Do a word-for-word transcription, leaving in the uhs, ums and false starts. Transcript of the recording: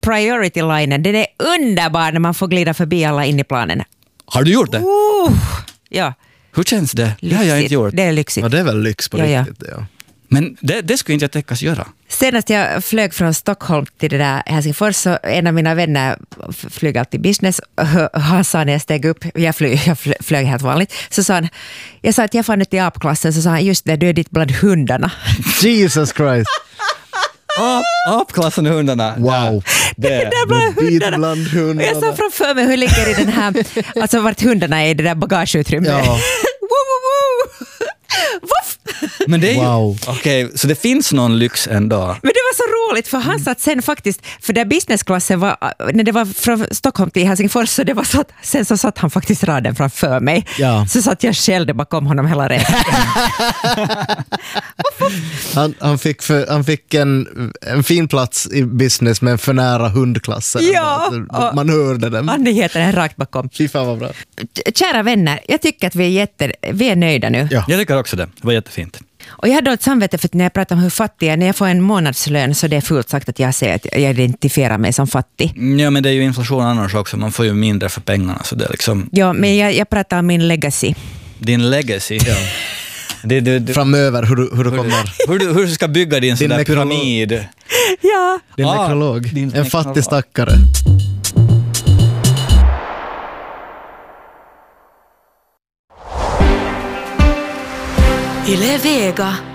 Priority-linen. Den är underbar när man får glida förbi alla in i planen. Har du gjort det? Uh, ja. Hur känns det? Det har jag inte gjort. Det är lyxigt. Ja, det är väl lyx på ja, riktigt. Ja. Men det, det skulle inte jag täckas göra. Senast jag flög från Stockholm till det där Helsingfors, så en av mina vänner flög alltid business. Han sa när jag steg upp, jag flög, jag flög helt vanligt, så sa han, jag sa att jag fann ut i apklassen, så sa han, just det, du är ditt bland hundarna. Jesus Christ. Ap, apklassen och hundarna. Wow. Det, det där bland hundarna. bland hundarna. Jag sa framför mig hur ligger i den här, alltså vart hundarna är i det där bagageutrymmet. Ja. Woo, woo, woo. Voff. Men det är ju, Wow. okej, så det finns någon lyx ändå. Men det var så roligt, för han satt sen faktiskt, för där businessklassen var, när det var från Stockholm till Helsingfors, så det var så att, sen så satt han faktiskt raden framför mig. Ja. Så satt jag själv bakom honom hela resan. Han, han fick, för, han fick en, en fin plats i business, men för nära hundklassen. Ja. Alltså, man hörde den. Andligheten är rakt bakom. Fy fan vad bra. Kära vänner, jag tycker att vi är, jätte, vi är nöjda nu. Ja. Jag tycker också det. Det var jättefint. Och jag hade ett samvete för att när jag pratar om hur fattig jag är, när jag får en månadslön, så det är fullt sagt att jag säger att jag identifierar mig som fattig. Ja, men det är ju inflation annars också. Man får ju mindre för pengarna. Så det är liksom Ja, men jag, jag pratar om min legacy. din legacy. Ja. Det, det, det, Framöver, hur, du- hur du kommer... hur, du, hur du ska bygga din, Din sån där nekrolog. pyramid. Ja. Din Ah, nekrolog. din En nekrolog. fattig stackare. Yle Vega.